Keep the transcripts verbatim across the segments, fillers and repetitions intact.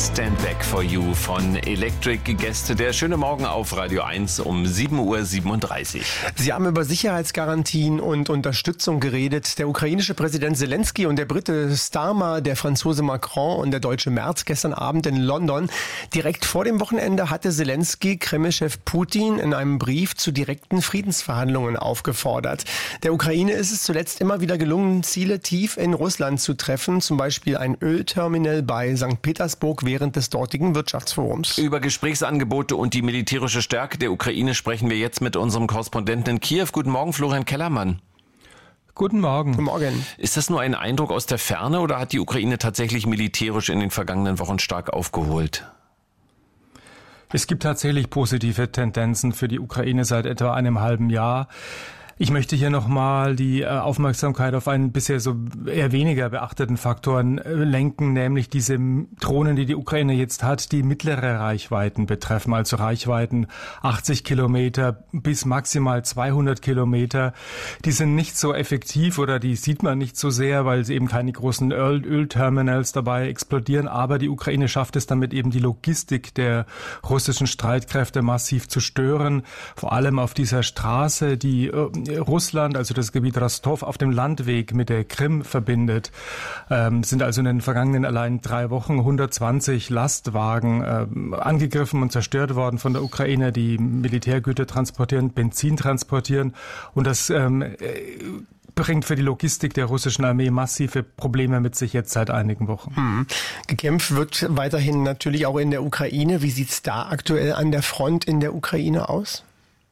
Stand Back for You von Electric Gäste. Der schöne Morgen auf Radio eins um sieben Uhr siebenunddreißig. Sie haben über Sicherheitsgarantien und Unterstützung geredet. Der ukrainische Präsident Zelensky und der Brite Starmer, der Franzose Macron und der deutsche Merz gestern Abend in London. Direkt vor dem Wochenende hatte Zelensky Kreml-Chef Putin in einem Brief zu direkten Friedensverhandlungen aufgefordert. Der Ukraine ist es zuletzt immer wieder gelungen, Ziele tief in Russland zu treffen, zum Beispiel ein Ölterminal bei Sankt Petersburg während des dortigen Wirtschaftsforums. Über Gesprächsangebote und die militärische Stärke der Ukraine sprechen wir jetzt mit unserem Korrespondenten in Kiew. Guten Morgen, Florian Kellermann. Guten Morgen. Guten Morgen. Ist das nur ein Eindruck aus der Ferne oder hat die Ukraine tatsächlich militärisch in den vergangenen Wochen stark aufgeholt? Es gibt tatsächlich positive Tendenzen für die Ukraine seit etwa einem halben Jahr. Ich möchte hier nochmal die Aufmerksamkeit auf einen bisher so eher weniger beachteten Faktor lenken, nämlich diese Drohnen, die die Ukraine jetzt hat, die mittlere Reichweiten betreffen, also Reichweiten achtzig Kilometer bis maximal zweihundert Kilometer. Die sind nicht so effektiv oder die sieht man nicht so sehr, weil sie eben keine großen Öl- Ölterminals dabei explodieren, aber die Ukraine schafft es damit eben die Logistik der russischen Streitkräfte massiv zu stören, vor allem auf dieser Straße, die Russland, also das Gebiet Rostov, auf dem Landweg mit der Krim verbindet. Ähm, sind also in den vergangenen allein drei Wochen hundertzwanzig Lastwagen äh, angegriffen und zerstört worden von der Ukraine, die Militärgüter transportieren, Benzin transportieren. Und das ähm, bringt für die Logistik der russischen Armee massive Probleme mit sich jetzt seit einigen Wochen. Hm. Gekämpft wird weiterhin natürlich auch in der Ukraine. Wie sieht's da aktuell an der Front in der Ukraine aus?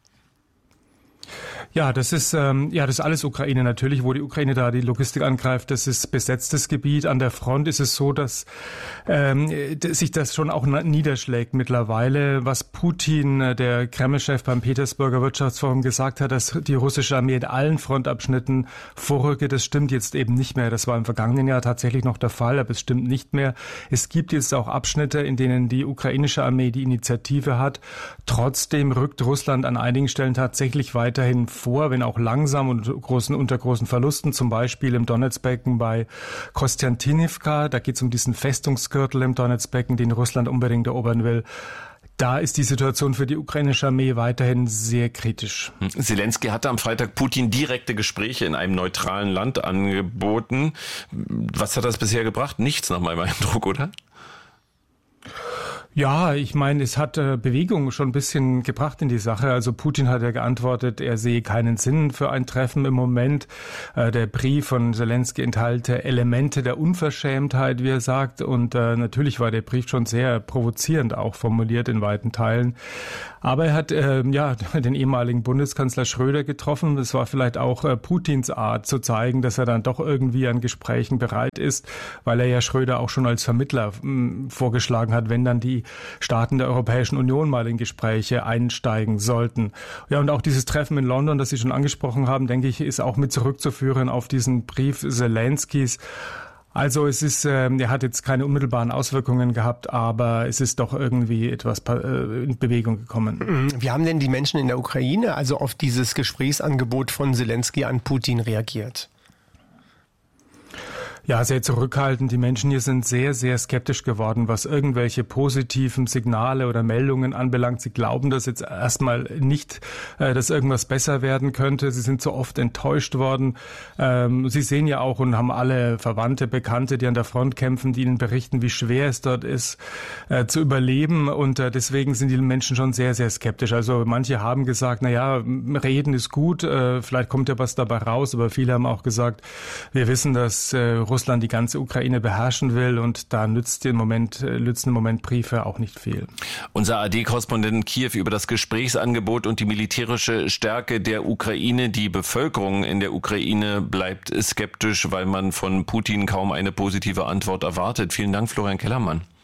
Ja, das ist ähm, ja das ist alles Ukraine natürlich, wo die Ukraine da die Logistik angreift. Das ist besetztes Gebiet. An der Front ist es so, dass ähm, sich das schon auch niederschlägt mittlerweile. Was Putin, der Kreml-Chef beim Petersburger Wirtschaftsforum gesagt hat, dass die russische Armee in allen Frontabschnitten vorrücke, das stimmt jetzt eben nicht mehr. Das war im vergangenen Jahr tatsächlich noch der Fall, aber es stimmt nicht mehr. Es gibt jetzt auch Abschnitte, in denen die ukrainische Armee die Initiative hat. Trotzdem rückt Russland an einigen Stellen tatsächlich weiterhin vor, wenn auch langsam und großen, unter großen Verlusten, zum Beispiel im Donetsbecken bei Kostiantynivka. Da geht es um diesen Festungsgürtel im Donetsbecken, den Russland unbedingt erobern will. Da ist die Situation für die ukrainische Armee weiterhin sehr kritisch. Zelensky hatte am Freitag Putin direkte Gespräche in einem neutralen Land angeboten. Was hat das bisher gebracht? Nichts nach meinem Eindruck, oder? Ja, ich meine, es hat äh, Bewegung schon ein bisschen gebracht in die Sache. Also Putin hat ja geantwortet, er sehe keinen Sinn für ein Treffen im Moment. Äh, der Brief von Zelensky enthalte Elemente der Unverschämtheit, wie er sagt. Und äh, natürlich war der Brief schon sehr provozierend auch formuliert in weiten Teilen. Aber er hat äh, ja den ehemaligen Bundeskanzler Schröder getroffen. Das war vielleicht auch äh, Putins Art zu zeigen, dass er dann doch irgendwie an Gesprächen bereit ist, weil er ja Schröder auch schon als Vermittler mh, vorgeschlagen hat, wenn dann die Staaten der Europäischen Union mal in Gespräche einsteigen sollten. Ja, und auch dieses Treffen in London, das Sie schon angesprochen haben, denke ich, ist auch mit zurückzuführen auf diesen Brief Zelenskys. Also es ist, äh, er hat jetzt keine unmittelbaren Auswirkungen gehabt, aber es ist doch irgendwie etwas äh, in Bewegung gekommen. Wie haben denn die Menschen in der Ukraine also auf dieses Gesprächsangebot von Zelensky an Putin reagiert? Ja, sehr zurückhaltend. Die Menschen hier sind sehr, sehr skeptisch geworden, was irgendwelche positiven Signale oder Meldungen anbelangt. Sie glauben das jetzt erstmal nicht, äh, dass irgendwas besser werden könnte. Sie sind so oft enttäuscht worden. Ähm, Sie sehen ja auch und haben alle Verwandte, Bekannte, die an der Front kämpfen, die ihnen berichten, wie schwer es dort ist, äh, zu überleben. Und äh, deswegen sind die Menschen schon sehr, sehr skeptisch. Also manche haben gesagt, na ja, reden ist gut, äh, vielleicht kommt ja was dabei raus. Aber viele haben auch gesagt, wir wissen, dass äh, Russland die ganze Ukraine beherrschen will und da nützt im Moment, nützen im Moment Briefe auch nicht viel. Unser A D-Korrespondent in Kiew über das Gesprächsangebot und die militärische Stärke der Ukraine. Die Bevölkerung in der Ukraine bleibt skeptisch, weil man von Putin kaum eine positive Antwort erwartet. Vielen Dank, Florian Kellermann.